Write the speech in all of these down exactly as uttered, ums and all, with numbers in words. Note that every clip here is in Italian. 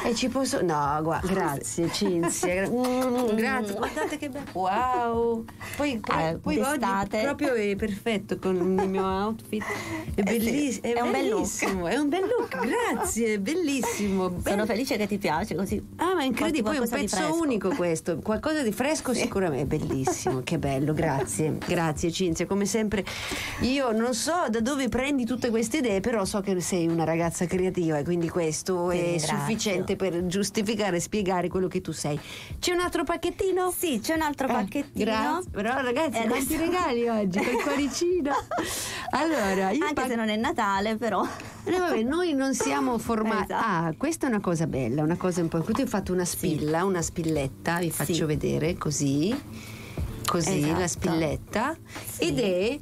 E ci posso. No, guarda, grazie Cinzia. Mm, grazie. Guardate che bello. Wow. Poi, poi, eh, poi oggi proprio è perfetto con il mio outfit. È bellissimo. Eh sì, è, è un bellissimo. È un bel look. Grazie, è bellissimo. Sono felice che ti piace così. Ah, ma incredibile, poi è un pezzo unico questo. Qualcosa di fresco sì. Sicuramente. È bellissimo, che bello, grazie. Grazie Cinzia, come sempre. Io non so da dove prendi tutte queste idee, però so che sei una ragazza creativa e quindi questo Ti è ringrazio. Sufficiente per giustificare e spiegare quello che tu sei. C'è un altro pacchettino? Sì, c'è un altro eh, pacchettino. Grazie. Però ragazzi, eh, quanti regali oggi col cuoricino. Allora, io anche pac- se non è Natale, però. No, vabbè, noi non siamo formati. Esatto. Ah, questa è una cosa bella, una cosa un po'. Qui ho fatto una spilla, sì. una spilletta, vi faccio sì. vedere così. Così esatto. la spilletta sì. ed è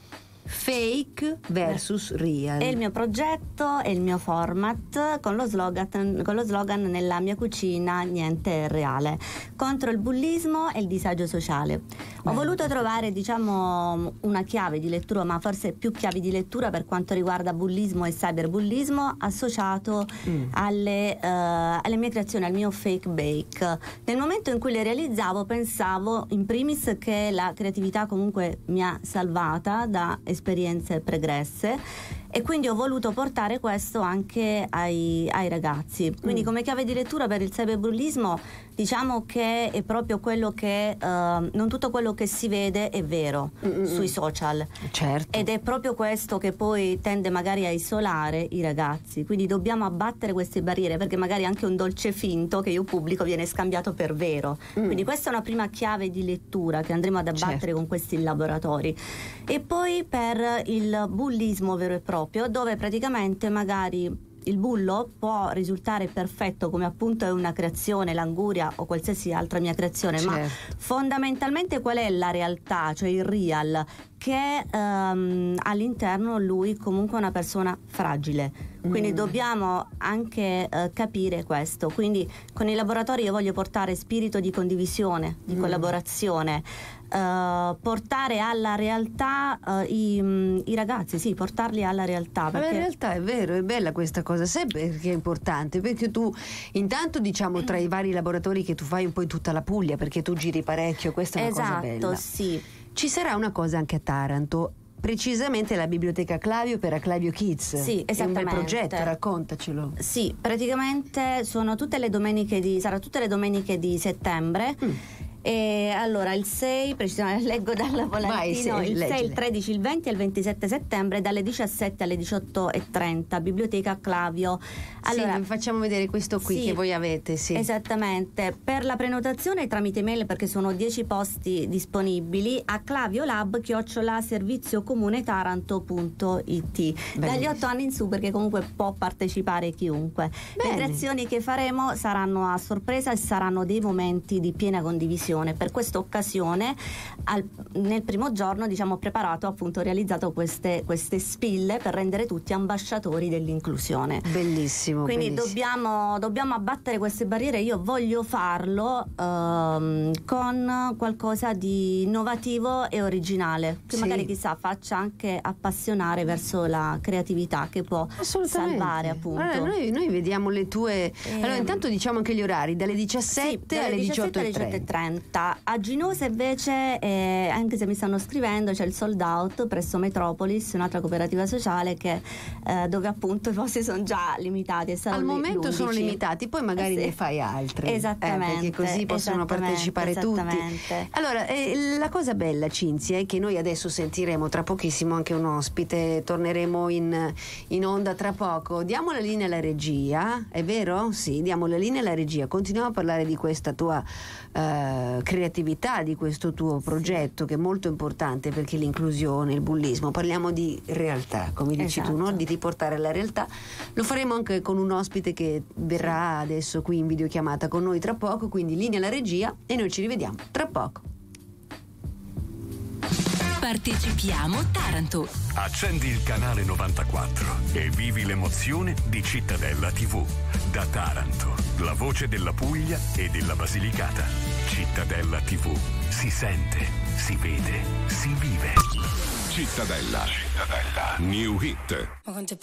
fake versus real. È il mio progetto, è il mio format con lo slogan, con lo slogan nella mia cucina niente è reale, contro il bullismo e il disagio sociale. Ho Beh, voluto trovare diciamo una chiave di lettura, ma forse più chiavi di lettura per quanto riguarda bullismo e cyberbullismo associato mm. alle, uh, alle mie creazioni, al mio fake bake. Nel momento in cui le realizzavo pensavo in primis che la creatività comunque mi ha salvata da esperienze pregresse e quindi ho voluto portare questo anche ai, ai ragazzi. Quindi mm. come chiave di lettura per il cyberbullismo diciamo che è proprio quello che uh, non tutto quello che si vede è vero Mm-mm. sui social, certo. ed è proprio questo che poi tende magari a isolare i ragazzi, quindi dobbiamo abbattere queste barriere, perché magari anche un dolce finto che io pubblico viene scambiato per vero, mm. quindi questa è una prima chiave di lettura che andremo ad abbattere certo. con questi laboratori. E poi per il bullismo vero e proprio, dove praticamente magari il bullo può risultare perfetto come appunto è una creazione, l'anguria o qualsiasi altra mia creazione, certo. ma fondamentalmente qual è la realtà, cioè il real, che um, all'interno lui comunque è una persona fragile, quindi mm. dobbiamo anche uh, capire questo. Quindi con i laboratori io voglio portare spirito di condivisione, di mm. collaborazione, Uh, portare alla realtà uh, i, um, i ragazzi, sì, portarli alla realtà. Perché... Ma in realtà è vero, è bella questa cosa, sai perché è importante? Perché tu intanto diciamo tra i vari laboratori che tu fai un po' in tutta la Puglia, perché tu giri parecchio, questa è una esatto, cosa bella. Sì. Ci sarà una cosa anche a Taranto, precisamente la biblioteca Clavio per Acclavio Kids. Sì, esattamente. È un bel progetto, raccontacelo. Sì, praticamente sono tutte le domeniche di sarà tutte le domeniche di settembre. Mm. E allora il sei, precisamente leggo dal volantino, Vai, sì, il leggile. sei, il tredici, il venti e il ventisette settembre dalle diciassette alle diciotto e trenta, biblioteca Clavio. Allora, sì, facciamo vedere questo qui sì, che voi avete, sì. Esattamente, per la prenotazione tramite mail, perché sono dieci posti disponibili, a claviolab chiocciola serviziocomunetaranto punto it, dagli otto anni in su, perché comunque può partecipare chiunque. Bene. Le lezioni che faremo saranno a sorpresa e saranno dei momenti di piena condivisione. Per questa occasione al, nel primo giorno diciamo ho preparato appunto ho realizzato queste, queste spille per rendere tutti ambasciatori dell'inclusione. Bellissimo. Quindi bellissimo. Dobbiamo, dobbiamo abbattere queste barriere. Io voglio farlo um, con qualcosa di innovativo e originale, che sì. magari chissà faccia anche appassionare verso la creatività, che può salvare appunto. Allora, noi, noi vediamo le tue eh, allora intanto diciamo anche gli orari dalle diciassette, sì, alle diciotto e trenta. A Ginosa invece, eh, anche se mi stanno scrivendo, c'è il sold out presso Metropolis, un'altra cooperativa sociale che, eh, dove appunto i posti sono già limitati. E al momento l'undici. Sono limitati, poi magari eh sì. ne fai altri. Esattamente. Eh, perché così possono partecipare tutti. Allora, eh, la cosa bella, Cinzia, è che noi adesso sentiremo tra pochissimo anche un ospite, torneremo in, in onda tra poco. Diamo la linea alla regia, è vero? Sì, diamo la linea alla regia. Continuiamo a parlare di questa tua Uh, creatività, di questo tuo progetto sì. che è molto importante, perché l'inclusione, il bullismo, parliamo di realtà, come dici esatto. tu, no? Di riportare alla realtà. Lo faremo anche con un ospite che verrà sì. adesso qui in videochiamata con noi tra poco, quindi linea alla regia e noi ci rivediamo tra poco. Partecipiamo Taranto. Accendi il canale novantaquattro e vivi l'emozione di Cittadella tivù. Da Taranto, la voce della Puglia e della Basilicata. Cittadella tivù. Si sente, si vede, si vive. Cittadella. Cittadella. New Hit.